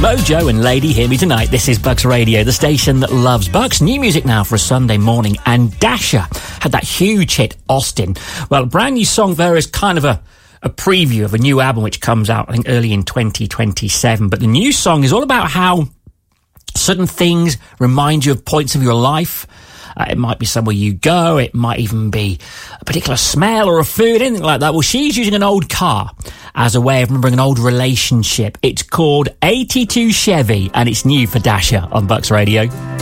Mojo and Lady Hear Me Tonight. This is Bucks Radio, the station that loves Bucks. New music now for a Sunday morning. And Dasher had that huge hit, Austin. Well, a brand new song there is kind of a preview of a new album which comes out, I think, early in 2027. But the new song is all about how certain things remind you of points of your life. It might be somewhere you go. It might even be a particular smell or a food, anything like that. Well, she's using an old car as a way of remembering an old relationship. It's called 82 Chevy, and it's new for Dasher on Bucks Radio.